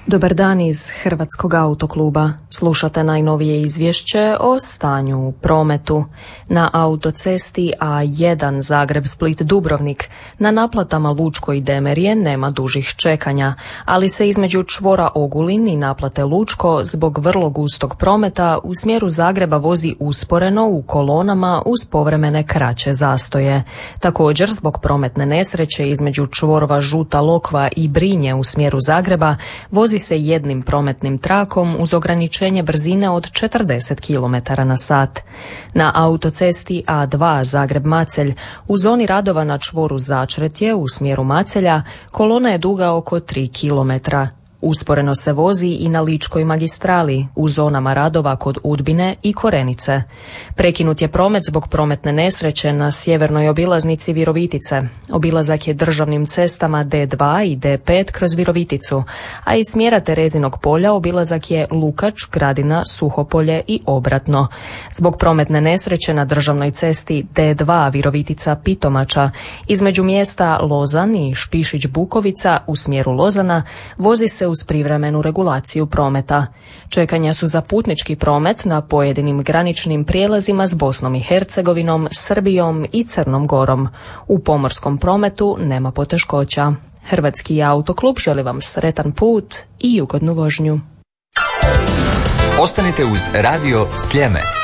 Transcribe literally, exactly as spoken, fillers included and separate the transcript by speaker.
Speaker 1: Dobar dan iz Hrvatskog autokluba. Slušate najnovije izvješće o stanju u prometu. Na autocesti A jedan Zagreb-Split-Dubrovnik na naplatama Lučko i Demerje nema dužih čekanja, ali se između čvora Ogulin i naplate Lučko zbog vrlo gustog prometa u smjeru Zagreba vozi usporeno u kolonama uz povremene kraće zastoje. Također, zbog prometne nesreće između čvorova Žuta Lokva i Brinje u smjeru Zagreba vozi se jednim prometnim trakom uz ograničenje brzine od četrdeset kilometara na sat. Na autocesti A dva Zagreb-Macelj u zoni radova na čvoru Začretje u smjeru Macelja kolona je duga oko tri kilometra. Usporeno se vozi i na Ličkoj magistrali u zonama radova kod Udbine i Korenice. Prekinut je promet zbog prometne nesreće na sjevernoj obilaznici Virovitice. Obilazak je državnim cestama D dva i D pet kroz Viroviticu, a iz smjera Terezinog polja obilazak je Lukač, Gradina, Suhopolje i obratno. Zbog prometne nesreće na državnoj cesti D dva Virovitica-Pitomača između mjesta Lozan i Špišić-Bukovica u smjeru Lozana vozi se uz privremenu regulaciju prometa. Čekanja su za putnički promet na pojedinim graničnim prijelazima s Bosnom i Hercegovinom, Srbijom i Crnom Gorom. U pomorskom prometu nema poteškoća. Hrvatski autoklub želi vam sretan put i ugodnu vožnju.
Speaker 2: Ostanite uz Radio Sljeme.